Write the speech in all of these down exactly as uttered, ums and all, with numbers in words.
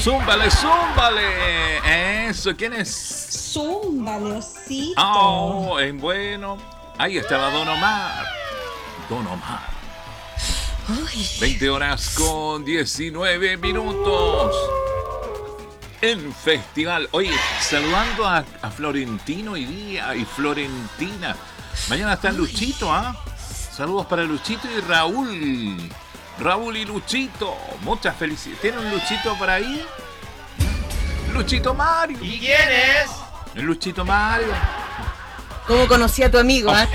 Zúmbale, zúmbale. Eso, ¿quién es? Zúmbale, osito. Oh, es bueno. Ahí estaba Don Omar. Don Omar. Uy. veinte horas con diecinueve minutos. En festival. Oye, saludando a, a Florentino hoy día y Florentina. Mañana está Luchito, ¿ah? ¿eh? Saludos para Luchito y Raúl. Raúl y Luchito. Muchas felicidades. ¿Tiene un Luchito por ahí? Luchito Mario. ¿Y quién es? El Luchito Mario. ¿Cómo conocí a tu amigo, eh?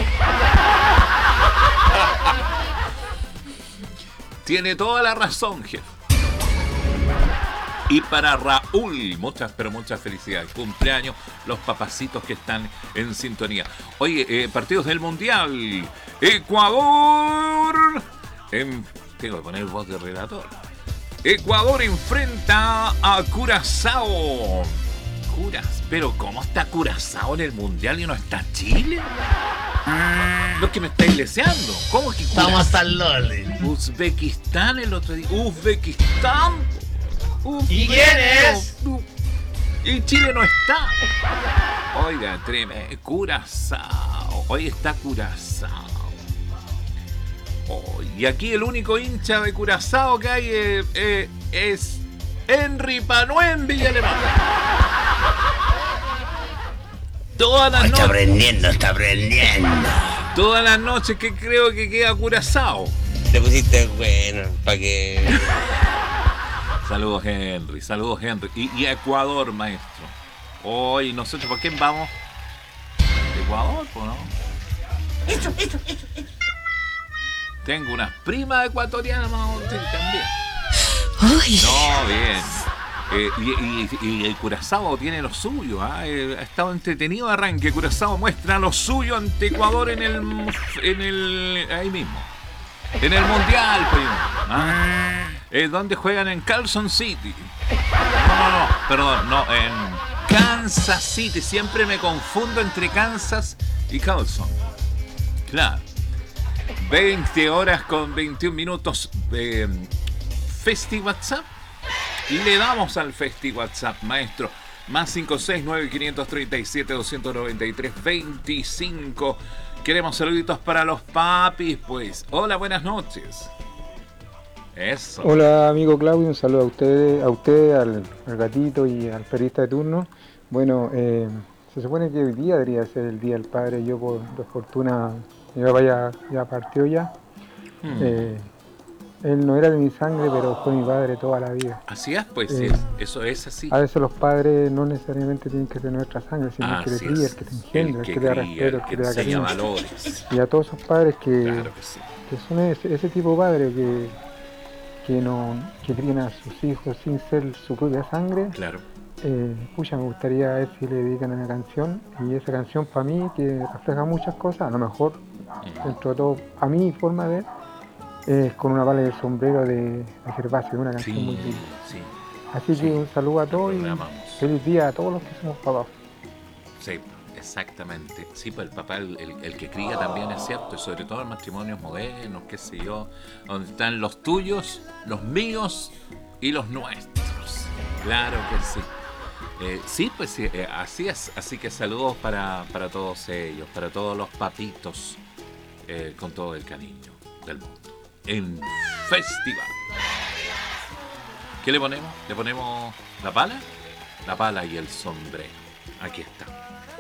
Tiene toda la razón, jefe. Y para Raúl, muchas, pero muchas felicidades. Cumpleaños, los papacitos que están en sintonía. Oye, eh, partidos del Mundial. Ecuador. En, tengo que poner voz de relator. Ecuador enfrenta a Curazao. Curas, pero ¿cómo está Curazao en el Mundial y no está Chile? Lo que me estáis deseando. ¿Cómo es que Curazao? Vamos hasta el Loli. Uzbekistán el otro día. Uzbekistán. ¿Y quién es? Y Chile no está. Oiga, tremendo. Curazao. Hoy está Curazao. Oh, y aquí el único hincha de Curazao que hay eh, eh, es Henry Panué en Villa Alemana. Todas las Oh, está noches. aprendiendo, está aprendiendo. Todas las noches que creo que queda Curazao. Te pusiste bueno, para que... Saludos Henry, saludos Henry. Y, y a Ecuador, maestro. Hoy, nosotros, ¿por quién vamos? Ecuador, ¿o no? Eso, eso, eso, eso. Tengo unas primas ecuatorianas vamos, sí, también. Uy. No, bien. Eh, y, y, y el Curazao tiene lo suyo, ¿eh? ha estado entretenido de arranque. Curazao muestra lo suyo ante Ecuador en el, en el ahí mismo, en el Mundial, primo. ¿Ah? Eh, donde juegan en Carson City. No, no, no, perdón, no, en Kansas City. Siempre me confundo entre Kansas y Carson. Claro. veinte horas con veintiún minutos. Eh, Festi WhatsApp. Le damos al Festi WhatsApp, maestro. Más cinco seis nueve cinco tres siete dos nueve tres dos cinco. Queremos saluditos para los papis, pues. Hola, buenas noches. Eso. Hola, amigo Claudio. Un saludo a ustedes, a usted, al, al gatito y al periodista de turno. Bueno, eh, se supone que hoy día debería ser el Día del Padre. Yo, por, por fortuna, mi papá ya, ya partió ya. Hmm. Eh, Él no era de mi sangre, pero fue mi padre toda la vida. Así es, pues, eh, sí, eso es así. A veces los padres no necesariamente tienen que tener nuestra sangre, sino ah, que te cría, el que te engendra, el que, el que te da respeto, el que, que te da cariño. Valores. Y a todos esos padres que, claro que, sí. que son ese, ese tipo de padres que, que, no, que crían a sus hijos sin ser su propia sangre. Claro. Eh, pucha, me gustaría ver si le dedican una canción, y esa canción para mí, que refleja muchas cosas, a lo mejor, mm. dentro de todo, a mi forma de ver, es con una bala de sombrero de, de Gervasio, una canción sí, muy linda. Sí, Así sí, que un saludo a todos y feliz día a todos los que somos papás. Sí, exactamente. Sí, pues el papá, el, el, el que cría también es cierto, y sobre todo en matrimonios modernos, qué sé yo, donde están los tuyos, los míos y los nuestros. Claro que sí. Eh, sí, pues sí, eh, así es. Así que saludos para, para todos ellos, para todos los papitos, eh, con todo el cariño del mundo. En festival. ¿Qué le ponemos? ¿Le ponemos la pala? La pala y el sombrero. Aquí está.